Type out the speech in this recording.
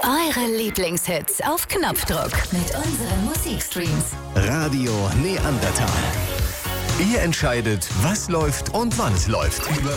Eure Lieblingshits auf Knopfdruck mit unseren Musikstreams. Radio Neandertal. Ihr entscheidet, was läuft und wann es läuft.